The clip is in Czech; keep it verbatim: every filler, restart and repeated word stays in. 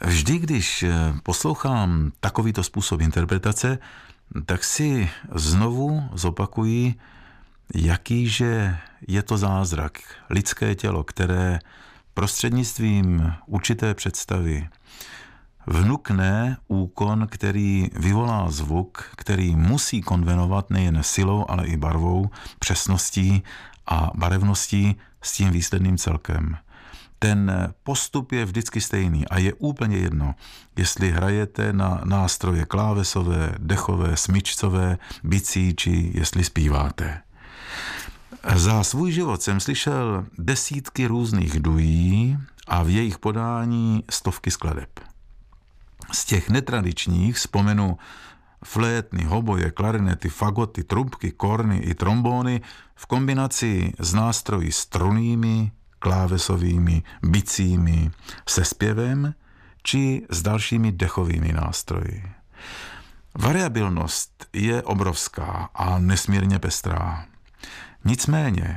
Vždy, když poslouchám takovýto způsob interpretace, tak si znovu zopakuji, jakýže je to zázrak, lidské tělo, které prostřednictvím určité představy vnukne úkon, který vyvolá zvuk, který musí konvenovat nejen silou, ale i barvou, přesností a barevností s tím výsledným celkem. Ten postup je vždycky stejný a je úplně jedno, jestli hrajete na nástroje klávesové, dechové, smyčcové, bicí, či jestli zpíváte. Za svůj život jsem slyšel desítky různých dují a v jejich podání stovky skladeb. Z těch netradičních vzpomenu flétny, hoboje, klarinety, fagoty, trubky, korny i trombóny v kombinaci s nástroji strunnými, klávesovými, bicími, se zpěvem či s dalšími dechovými nástroji. Variabilnost je obrovská a nesmírně pestrá. Nicméně